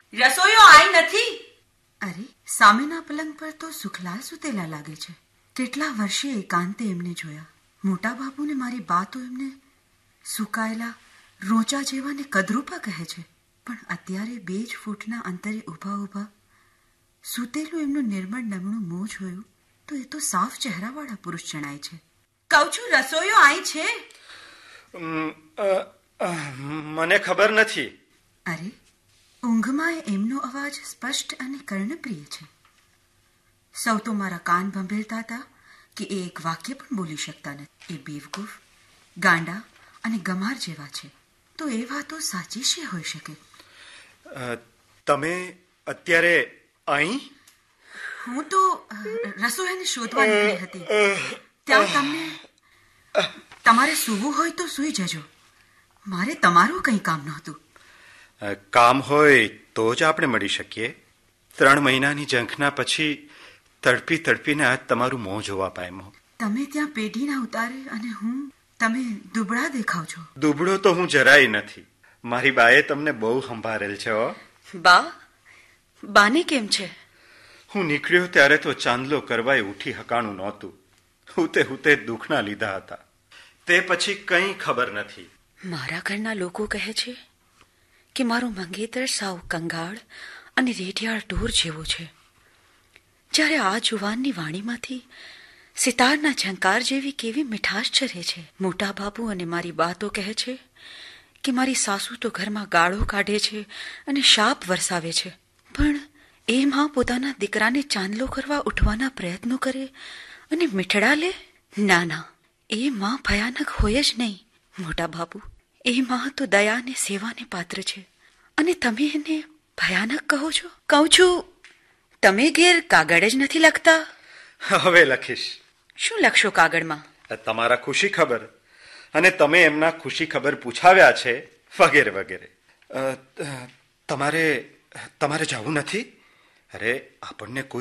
રસોઈયો આઈ નથી? અરે, સામેના પલંગ પર તો સુખલાલ સુતેલા લાગે છે. કેટલા વર્ષે એકાંતે એમને જોયા. મોટા બાપુને મારી બા તો એમને સુકાયેલા રોચા જેવા ને કદરૂપા કહે છે. પણ અત્યારે 2 જ ફૂટના અંતરે ઊભા ઊભા સૂતેલું એમનું નિર્મળ નમણું મોં જોયું તો એ તો સાફ ચહેરાવાળા પુરુષ જણાય છે. કહું છું, રસોઈયો આઈ છે? મને ખબર નથી. અરે, ઊંઘમાં એમનો અવાજ સ્પષ્ટ અને કર્ણપ્રિય છે. સૌ તો મારા કાન ભંભેરતા હતા કે એ એક વાક્ય પણ બોલી શકતા નથી. એ બેવકૂફ, ગાંડા અને ગમાર જેવા છે. તો એ વાતો સાચી છે હોઈ શકે. તમે અત્યારે અહીં? હું તો રસોઈને શોધવા નીકળી હતી. ત્યાં તમને તમારે સૂવું હોય તો સૂઈ જજો. મારે તમારું કંઈ કામ નહોતું. કામ હોય તો જ આપણે મળી શકીએ. 3 મહિનાની ઝંખના પછી તડપી તડપીને આજ તમારું મોં જોવા પામ્યો. તમે ત્યાં પેઢીના ઉતારે અને તમે દુબળા દેખાવ છો. દુબળો તો હું જરાય નથી. મારી બાએ તમને બહુ સંભાળેલ છે. બાને કેમ છે? હું નીકળ્યો ત્યારે તો ચાંદલો કરવાય ઉઠી હકાણું નહોતું. હુતે દુઃખના લીધા હતા. તે પછી કંઈ ખબર નથી. મારા ઘરના લોકો કહે છે કે મારું મંગેતર સાવ કંગાળ અને રેઢિયાળ ઢોર જેવો છે. જ્યારે આ જુવાનની વાણીમાંથી સિતારના ઝંકાર જેવી કેવી મીઠાશ ચરે છે. મોટા બાપુ અને મારી બા તો કહે છે કે મારી સાસુ તો ઘરમાં ગાળો કાઢે છે અને શાપ વરસાવે છે. પણ એ માં પોતાના દીકરાને ચાંદલો કરવા ઉઠવાના પ્રયત્નો કરે અને મીઠડા લે? ના, એ માં ભયાનક હોય જ નહીં. મોટા બાપુ, એ માં તો દયા અને સેવાને પાત્ર છે અને તમે એને ભયાનક કહો છો? કહું છું, તમે ઘેર કાગળ જ નથી લખતા? હવે લખીશ. શું લખશો કાગળમાં? તમારા ખુશી ખબર અને તમે એમના ખુશી ખબર પૂછાવ્યા છે વગેરે વગેરે. તમારે જવું નથી? અરે, આપણને કોઈ